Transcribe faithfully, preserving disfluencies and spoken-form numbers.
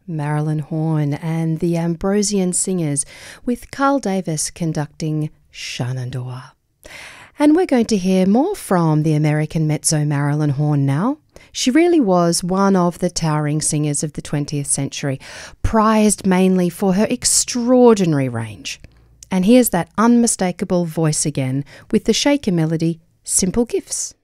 Marilyn Horne and the Ambrosian Singers, with Carl Davis conducting Shenandoah. And we're going to hear more from the American mezzo Marilyn Horne now. She really was one of the towering singers of the twentieth century, prized mainly for her extraordinary range. And here's that unmistakable voice again with the shaker melody, Simple Gifts.